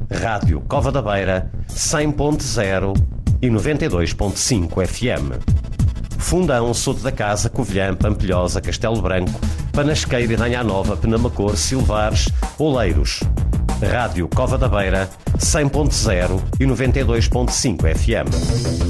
Rádio Cova da Beira, 100.0 e 92.5 FM. Fundão, Soto da Casa, Covilhã, Pampilhosa, Castelo Branco, Panasqueira e Danha Nova, Penamacor, Silvares, Oleiros. Rádio Cova da Beira, 100.0 e 92.5 FM.